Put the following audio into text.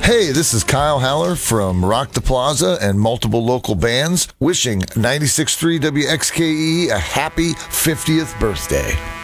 Hey, this is Kyle Haller from Rock the Plaza and multiple local bands, wishing 96.3 WXKE a happy 50th birthday.